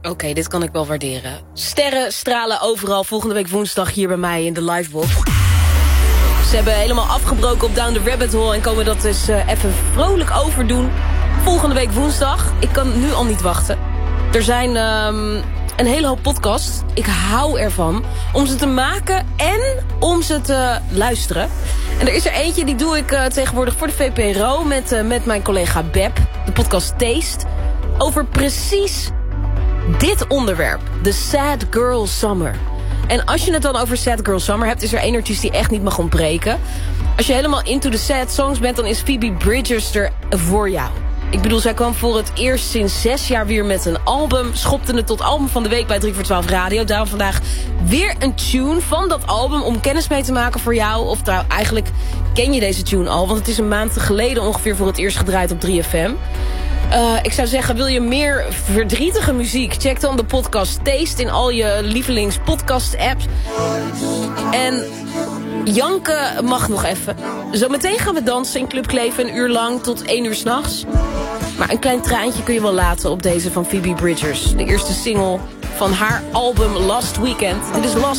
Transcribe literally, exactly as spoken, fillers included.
Oké, okay, dit kan ik wel waarderen. Sterren stralen overal volgende week woensdag hier bij mij in de livebox. Ze hebben helemaal afgebroken op Down the Rabbit Hole en komen dat dus uh, even vrolijk overdoen. Volgende week woensdag. Ik kan nu al niet wachten. Er zijn um, een hele hoop podcasts. Ik hou ervan om ze te maken en om ze te luisteren. En er is er eentje, die doe ik uh, tegenwoordig voor de V P R O... met, uh, met mijn collega Beb, de podcast Taste... over precies dit onderwerp. The Sad Girl Summer. En als je het dan over Sad Girl Summer hebt... is er één artiest die echt niet mag ontbreken. Als je helemaal into the sad songs bent... dan is Phoebe Bridgers er voor jou. Ik bedoel, zij kwam voor het eerst sinds zes jaar weer met een album. Schopte het tot album van de week bij drie voor twaalf Radio. Daarom vandaag weer een tune van dat album om kennis mee te maken voor jou. Of trouw, eigenlijk ken je deze tune al. Want het is een maand geleden ongeveer voor het eerst gedraaid op drie F M. Uh, ik zou zeggen, wil je meer verdrietige muziek? Check dan de podcast Taste in al je lievelings podcast apps. En janken mag nog even. Zometeen gaan we dansen in Club Kleven een uur lang tot één uur 's nachts. Maar een klein traantje kun je wel laten op deze van Phoebe Bridgers. De eerste single van haar album Last Weekend. Dit is Last